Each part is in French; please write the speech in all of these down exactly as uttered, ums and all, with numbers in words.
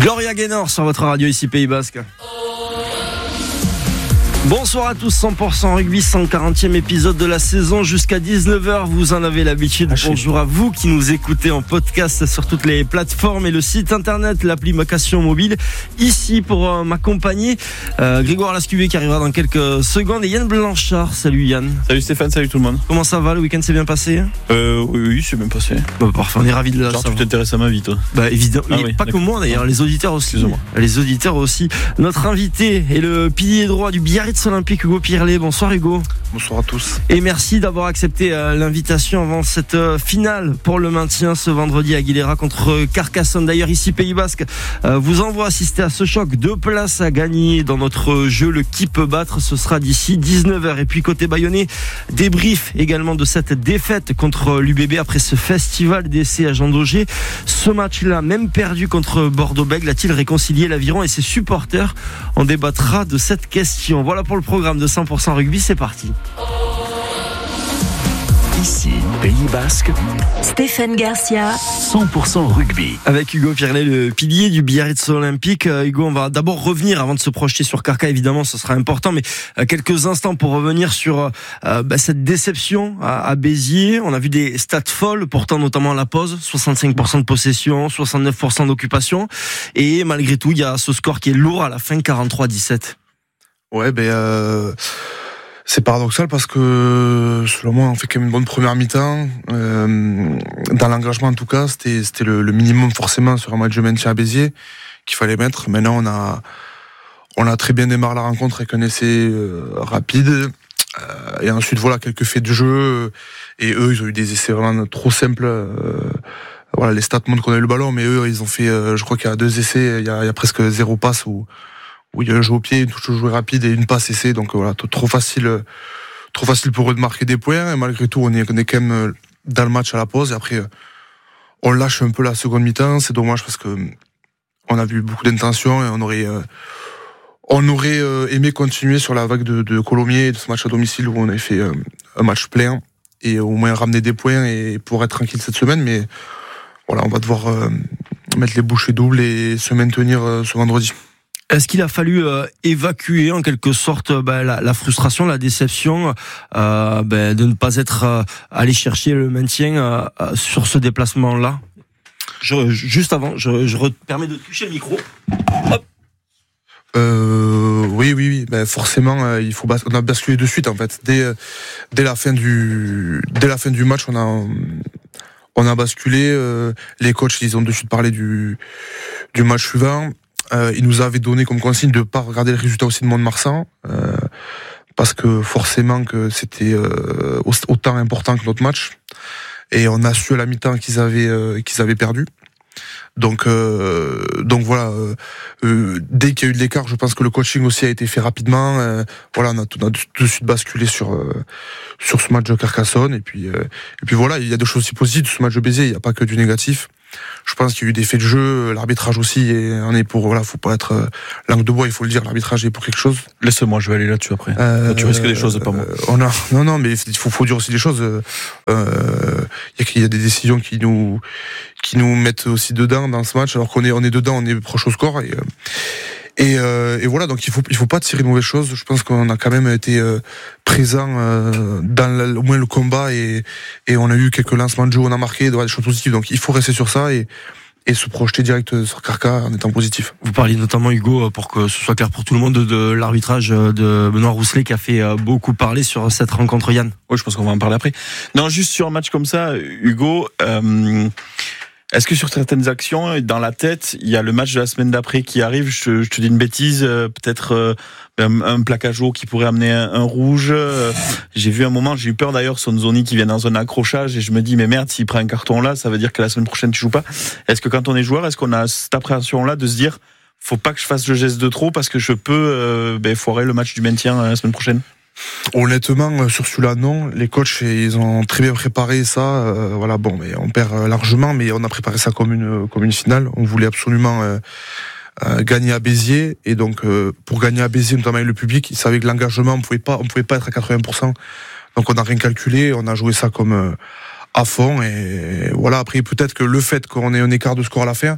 Gloria Gaynor sur votre radio ici Pays Basque. Bonsoir à tous, cent pour cent rugby, cent quarantième épisode de la saison jusqu'à dix-neuf heures, vous en avez l'habitude. Bonjour à vous qui nous écoutez en podcast sur toutes les plateformes et le site internet, l'application mobile. Ici pour euh, m'accompagner, euh, Grégoire Lascuvé qui arrivera dans quelques secondes et Yann Blanchard. Salut Yann. Salut Stéphane, salut tout le monde. Comment ça va, le week-end s'est bien passé? Euh, oui, oui, c'est bien passé. Bah, parfait, on est ravis de la Genre tu t'intéresses à ma vie toi? Bah évidemment, ah, mais oui, pas d'accord. que moi d'ailleurs, les auditeurs aussi. Excuse-moi. Les auditeurs aussi. Notre invité est le pilier droit du Biarritz Olympique, Hugo Pirlet. Bonsoir Hugo. Bonsoir à tous. Et merci d'avoir accepté euh, l'invitation avant cette euh, finale pour le maintien ce vendredi à Aguilera contre Carcassonne. D'ailleurs ici Pays Basque euh, vous envoie assister à ce choc. Deux places à gagner dans notre jeu, le qui peut battre. Ce sera d'ici dix-neuf heures. Et puis côté bayonnais, débrief également de cette défaite contre l'U B B après ce festival d'essais à Jean Daugé. Ce match-là, même perdu contre Bordeaux-Bègles, a-t-il réconcilié l'aviron et ses supporters? On débattra de cette question. Voilà pour le programme de cent pour cent rugby, c'est parti. Ici, Pays Basque, Stéphane Garcia, cent pour cent rugby. Avec Hugo Pirlet, le pilier du Biarritz Olympique. Euh, Hugo, on va d'abord revenir, avant de se projeter sur Carca, évidemment, ce sera important, mais euh, quelques instants pour revenir sur euh, bah, cette déception à, à Béziers. On a vu des stats folles, pourtant notamment à la pause, soixante-cinq pour cent de possession, soixante-neuf pour cent d'occupation, et malgré tout, il y a ce score qui est lourd à la fin, quarante-trois à dix-sept. Ouais, ben euh, c'est paradoxal parce que selon moi, on fait quand même une bonne première mi-temps. Euh, dans l'engagement, en tout cas, c'était c'était le, le minimum forcément sur un match de maintien à Béziers qu'il fallait mettre. Maintenant, on a on a très bien démarré la rencontre avec un essai euh, rapide euh, et ensuite voilà quelques faits de jeu. Et eux, ils ont eu des essais vraiment trop simples. Euh, voilà, les stats montrent qu'on a eu le ballon, mais eux, ils ont fait, euh, je crois qu'il y a deux essais, il y a, il y a presque zéro passe où où il y a un jeu au pied, une touche au jouet rapide et une passe essai. Donc voilà, trop facile, trop facile pour eux de marquer des points. Et malgré tout, on est, on est quand même dans le match à la pause. Et après, on lâche un peu la seconde mi-temps. C'est dommage parce que on a vu beaucoup d'intentions et on aurait, on aurait aimé continuer sur la vague de, de Colomiers, de ce match à domicile où on avait fait un match plein et au moins ramener des points et pour être tranquille cette semaine. Mais voilà, on va devoir mettre les bouchées doubles et se maintenir ce vendredi. Est-ce qu'il a fallu euh, évacuer en quelque sorte euh, bah, la, la frustration, la déception euh, bah, de ne pas être euh, allé chercher le maintien euh, euh, sur ce déplacement-là? je, Juste avant, je, je me permets de toucher le micro. Hop. Euh, oui, oui, oui. Ben forcément, euh, il faut bas- on a basculé de suite en fait. Dès euh, dès la fin du dès la fin du match, on a on a basculé. Euh, les coachs, ils ont de suite parlé du du match suivant. Euh, il nous avait donné comme consigne de pas regarder le résultat aussi de Mont-de-Marsan euh, parce que forcément que c'était euh, autant important que notre match et on a su à la mi-temps qu'ils avaient euh, qu'ils avaient perdu. Donc euh, donc voilà euh, euh, dès qu'il y a eu de l'écart, je pense que le coaching aussi a été fait rapidement. Euh, voilà, on a, tout, on a tout de suite basculé sur euh, sur ce match de Carcassonne et puis euh, et puis voilà, il y a des choses aussi positives de ce match de Béziers. Il n'y a pas que du négatif. Je pense qu'il y a eu des faits de jeu, l'arbitrage aussi, et on est pour, voilà, faut pas être euh, langue de bois, il faut le dire, l'arbitrage est pour quelque chose. Laisse-moi, je vais aller là-dessus après. Euh, Là, tu risques des choses, pas moi. Euh, on a, non, non, mais il faut, faut dire aussi des choses. Euh, il y, y a des décisions qui nous, qui nous mettent aussi dedans dans ce match, alors qu'on est, on est dedans, on est proche au score. Et, et, euh, et voilà, donc il faut, il faut pas tirer de mauvaises choses. Je pense qu'on a quand même été euh, présent euh, dans la, au moins le combat et, et on a eu quelques lancements de jeu, on a marqué des choses positives. Donc il faut rester sur ça et, et se projeter direct sur Carca en étant positif. Vous parliez notamment, Hugo, pour que ce soit clair pour tout le monde, de, de l'arbitrage de Benoît Rousselet qui a fait beaucoup parler sur cette rencontre, Yann. Oui, je pense qu'on va en parler après. Non, juste sur un match comme ça, Hugo, euh, est-ce que sur certaines actions, dans la tête, il y a le match de la semaine d'après qui arrive, je, je te dis une bêtise, euh, peut-être euh, un, un plaquage haut qui pourrait amener un, un rouge. Euh, j'ai vu un moment, j'ai eu peur d'ailleurs, Sonzoni qui vient dans un accrochage et je me dis, mais merde, s'il prend un carton là, ça veut dire que la semaine prochaine tu joues pas. Est-ce que quand on est joueur, est-ce qu'on a cette appréhension-là de se dire, faut pas que je fasse le geste de trop parce que je peux euh, ben, foirer le match du maintien la semaine prochaine? Honnêtement, sur celui-là, non. Les coachs, ils ont très bien préparé ça. Euh, voilà, bon, mais on perd largement, mais on a préparé ça comme une comme une finale. On voulait absolument euh, euh, gagner à Béziers, et donc euh, pour gagner à Béziers, notamment avec le public, ils savaient que l'engagement, on pouvait pas, on pouvait pas être à quatre-vingts pour cent. Donc on n'a rien calculé, on a joué ça comme euh, à fond, et voilà. Après, peut-être que le fait qu'on ait un écart de score à la fin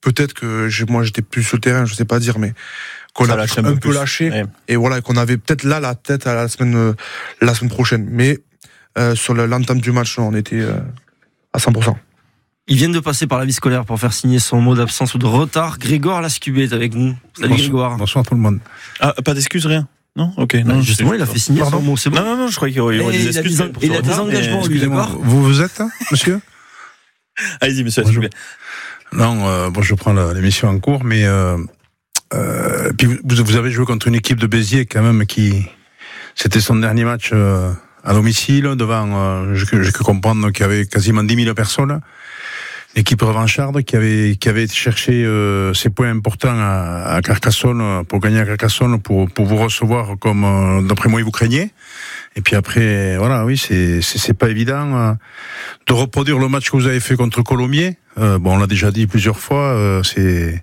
peut-être que j'ai, moi j'étais plus sur le terrain, je sais pas dire, mais qu'on Ça a lâche un, un peu peu plus. lâché, Ouais. et voilà, qu'on avait peut-être là la tête à la semaine, euh, la semaine prochaine. Mais euh, sur le, l'entame du match, non, on était euh, à cent pour cent. Ils viennent de passer par la vie scolaire pour faire signer son mot d'absence ou de retard. Grégoire Lascubé est avec nous. Salut Bonsoir, Grégoire. bonsoir tout le monde. Ah, pas d'excuses, rien. Non, ok. Bah, Non, justement, c'est- il a fait signer Pardon son mot. C'est bon. Non, non, non, je croyais qu'il y aurait, il y aurait Et des il a excuses. des en- pour il ce a des retard, mais- engagements, lui. Excusez-moi, d'accord. vous vous êtes, hein, monsieur? Allez-y, monsieur, Bonjour. s'il vous plaît. Non, euh, bon, je prends la- l'émission en cours, mais euh, euh, puis vous, vous avez joué contre une équipe de Béziers quand même qui, c'était son dernier match euh, à domicile devant, euh, j'ai que j'ai que comprendre qu'il y avait quasiment dix mille personnes. L'équipe revancharde qui avait qui avait cherché euh, ses points importants à, à Carcassonne pour gagner à Carcassonne pour pour vous recevoir comme euh, d'après moi ils vous craignaient. Et puis après voilà oui c'est c'est, c'est pas évident euh, de reproduire le match que vous avez fait contre Colomiers. Euh, bon on l'a déjà dit plusieurs fois euh, c'est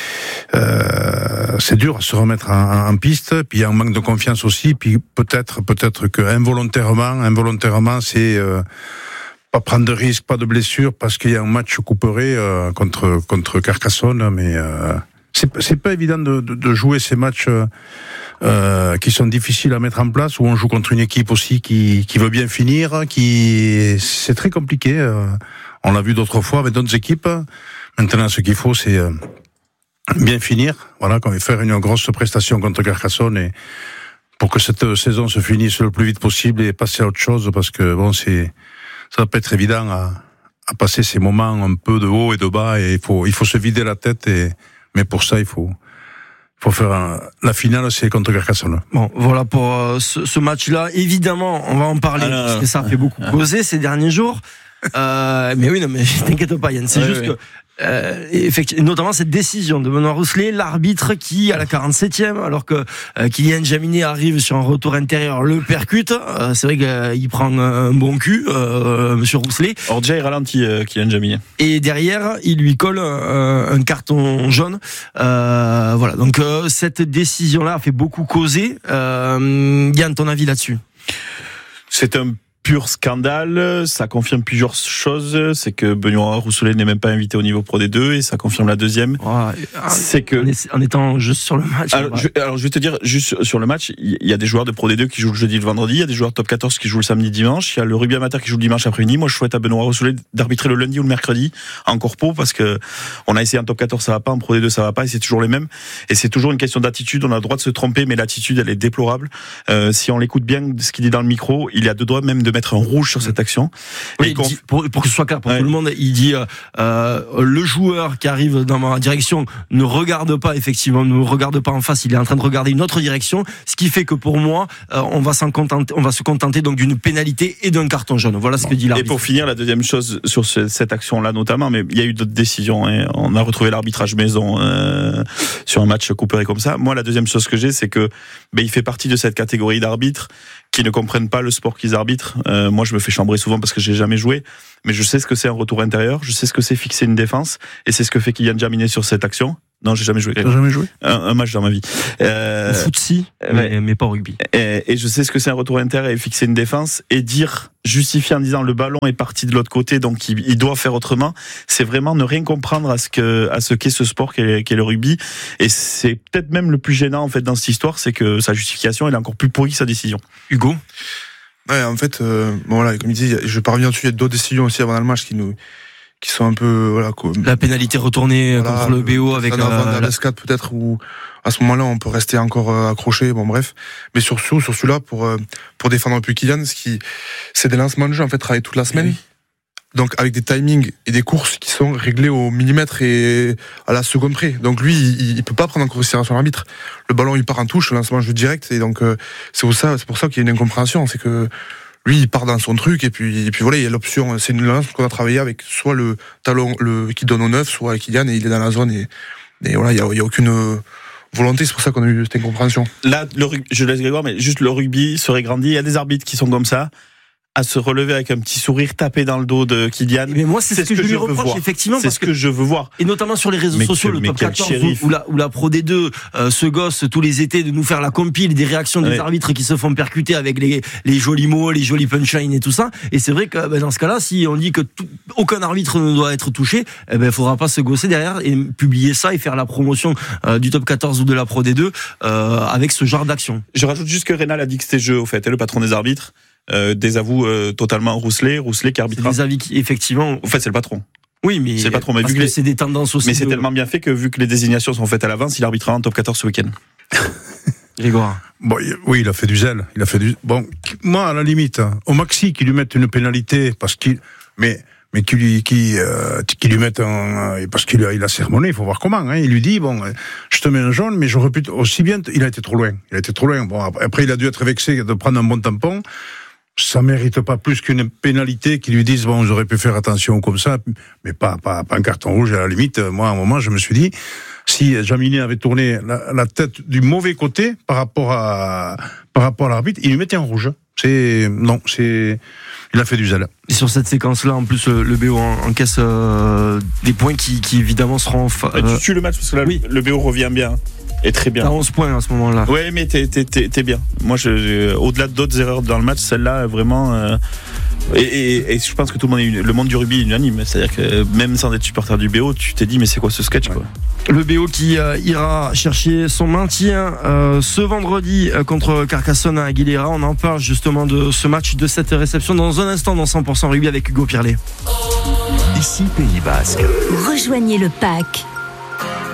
euh, c'est dur à se remettre en, en piste. Puis il y a un manque de confiance aussi. Puis peut-être peut-être que involontairement involontairement c'est euh, pas prendre de risques, pas de blessures, parce qu'il y a un match couperé euh, contre contre Carcassonne, mais euh, c'est c'est pas évident de, de, de jouer ces matchs euh, euh, qui sont difficiles à mettre en place, où on joue contre une équipe aussi qui qui veut bien finir, qui c'est très compliqué. Euh, on l'a vu d'autres fois avec d'autres équipes. Maintenant, ce qu'il faut, c'est euh, bien finir. Voilà, quand faire une grosse prestation contre Carcassonne et pour que cette saison se finisse le plus vite possible et passer à autre chose, parce que bon, c'est ça va pas être évident à, à passer ces moments un peu de haut et de bas, et il faut, il faut se vider la tête, et, mais pour ça, il faut, il faut faire un, la finale, c'est contre Carcassonne. Bon, voilà pour euh, ce, ce match-là. Évidemment, on va en parler, Ah, non, parce non. que ça a fait beaucoup causer ces derniers jours. Euh, mais oui, non, mais t'inquiète pas, Yann. C'est Ouais, juste ouais. que, euh, effectivement, notamment cette décision de Benoît Rousselet, l'arbitre qui, à la quarante-septième, alors que euh, Kylian Jaminet arrive sur un retour intérieur, le percute. Euh, c'est vrai qu'il prend un bon cul, euh, Monsieur Rousselet. Or, déjà, il ralentit, euh, Kylian Jaminet. Et derrière, il lui colle un, un carton jaune. Euh, voilà. Donc euh, cette décision-là a fait beaucoup causer. Euh, Yann, ton avis là-dessus? C'est un pur scandale, ça confirme plusieurs choses, c'est que Benoît Rousselet n'est même pas invité au niveau Pro D deux, et ça confirme la deuxième. Ouais, C'est que... en, est- en étant juste sur le match. Alors je, alors, je vais te dire, juste sur le match, il y a des joueurs de Pro D deux qui jouent le jeudi et le vendredi, il y a des joueurs top quatorze qui jouent le samedi dimanche, il y a le rugby amateur qui joue le dimanche après-midi. Moi, je souhaite à Benoît Rousselet d'arbitrer le lundi ou le mercredi en corpo, parce que on a essayé en top quatorze, ça va pas, en Pro D deux, ça va pas, et c'est toujours les mêmes. Et c'est toujours une question d'attitude, on a le droit de se tromper, mais l'attitude, elle est déplorable. Euh, si on l'écoute bien, ce qu'il dit dans le micro, il a deux doigts même de mettre un rouge sur cette action. Oui, Et il qu'on- dit- pour, pour que ce soit clair pour Ouais. tout le monde, il dit euh, euh, le joueur qui arrive dans ma direction ne regarde pas, effectivement, ne regarde pas en face, il est en train de regarder une autre direction, ce qui fait que pour moi, euh, on va s'en contenter, on va se contenter donc d'une pénalité et d'un carton jaune. Voilà ce que dit Et l'arbitre. pour finir, la deuxième chose sur ce- cette action-là notamment, mais il y a eu d'autres décisions, hein. On a retrouvé l'arbitrage maison euh, sur un match couperé comme ça. Moi, la deuxième chose que j'ai, c'est que ben, il fait partie de cette catégorie d'arbitres qui ne comprennent pas le sport qu'ils arbitrent. Euh, moi, je me fais chambrer souvent parce que j'ai jamais joué, mais je sais ce que c'est un retour intérieur, je sais ce que c'est fixer une défense, et c'est ce que fait Kylian Jaminet sur cette action. Non, j'ai jamais joué. T'as jamais joué? Un, un match dans ma vie. Euh, Au foot, si, ouais. mais, mais pas au rugby. Et, et je sais ce que c'est un retour intérieur et fixer une défense et dire, justifier en disant le ballon est parti de l'autre côté, donc il, il doit faire autrement. C'est vraiment ne rien comprendre à ce que, à ce qu'est ce sport qu'est, qu'est le rugby. Et c'est peut-être même le plus gênant, en fait, dans cette histoire, c'est que sa justification, elle est encore plus pourrie que sa décision. Hugo? Ouais, en fait, euh, bon, voilà, comme il dit, je parviens dessus, il y a d'autres décisions aussi avant le match qui nous, qui sont un peu, voilà, quoi. La pénalité retournée Voilà, contre le B O avec ça, avant la, la la- l'escade peut-être, où à ce moment-là on peut rester encore euh, accroché, bon bref. Mais surtout sur celui-là, pour euh, pour défendre un peu Kylian, ce qui c'est des lancements de jeu en fait travaillés toute la semaine. Oui. Donc avec des timings et des courses qui sont réglés au millimètre et à la seconde près. Donc lui, il, il peut pas prendre en considération l'arbitre. Le ballon il part en touche, le lancement de jeu direct, et donc euh, c'est pour ça, c'est pour ça qu'il y a une incompréhension, c'est que lui, il part dans son truc, et puis, et puis voilà, il y a l'option, c'est une lance qu'on a travaillé avec soit le talon, le, qui donne au neuf, soit Kylian, et il est dans la zone, et, et voilà, il y a, il y a aucune euh, volonté, c'est pour ça qu'on a eu cette incompréhension. Là, le, rug- je laisse Grégoire, mais juste le rugby serait grandi. Il y a des arbitres qui sont comme ça. à se relever avec un petit sourire, taper dans le dos de Kylian. Mais moi, c'est, c'est ce que, que je lui reproche, voir. effectivement. C'est parce ce que, que je veux voir. Et notamment sur les réseaux mais sociaux, que, le top quatorze ou, ou, la, ou la Pro D deux, euh, ce gosse, tous les étés, de nous faire la compile des réactions des ouais. arbitres qui se font percuter avec les, les jolis mots, les jolis punchlines et tout ça. Et c'est vrai que ben, dans ce cas-là, si on dit que tout, aucun arbitre ne doit être touché, eh ben, il faudra pas se gosser derrière et publier ça et faire la promotion euh, du top quatorze ou de la Pro D deux euh, avec ce genre d'action. Je rajoute juste que Rénal a dit que c'était jeu, au fait, et le patron des arbitres. Euh, désavoue euh, totalement Rousselet, Rousselet qui arbitrera. C'est des avis qui, effectivement. En fait, c'est le patron. Oui, mais c'est le patron. Mais parce vu que que les... c'est des tendances aussi. Mais c'est de... tellement bien fait que vu que les désignations sont faites à l'avance, il arbitrera en top quatorze ce week-end. Grégoire. Bon, oui, il a fait du zèle. Il a fait du. Bon, moi, à la limite, au maxi, qu'il lui mette une pénalité parce qu'il. Mais. mais qui lui, qui, euh, qui lui mettent un, parce qu'il a, il a sermonné, il faut voir comment, hein. Il lui dit, bon, je te mets un jaune, mais j'aurais pu, aussi bien, il a été trop loin. Il a été trop loin. Bon, après, il a dû être vexé de prendre un bon tampon. Ça mérite pas plus qu'une pénalité qui lui disent, bon, j'aurais pu faire attention comme ça, mais pas, pas, pas un carton rouge. À la limite, moi, à un moment, je me suis dit, si Jaminet avait tourné la, la tête du mauvais côté par rapport à, par rapport à l'arbitre, il lui mettait en rouge. C'est, non, c'est, il a fait du zèle. Et sur cette séquence-là, en plus, le B O encaisse euh, des points qui, qui évidemment seront... Fa- euh... Tu tues le match parce que là, oui. le B O revient bien. Et très bien. T'as onze points à ce moment-là. Ouais, mais t'es, t'es, t'es, t'es bien. Moi, je, je, au-delà d'autres erreurs dans le match, celle-là, vraiment... Euh, et, et, et je pense que tout le monde, est, le monde du rugby est unanime. C'est-à-dire que même sans être supporter du B O, tu t'es dit, mais c'est quoi ce sketch, quoi. Le B O qui euh, ira chercher son maintien euh, ce vendredi euh, contre Carcassonne à Aguilera. On en parle justement de ce match, de cette réception dans un instant dans cent pour cent rugby avec Hugo Pirlet. Ici Pays Basque. Rejoignez le pack.